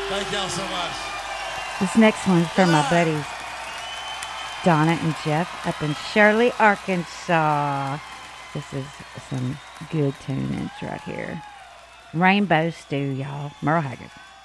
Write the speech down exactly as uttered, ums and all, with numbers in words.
Thank y'all so much. This next one's for my buddies Donna and Jeff up in Shirley, Arkansas. This is some good tunage right here. Rainbow Stew, y'all. Merle Haggard.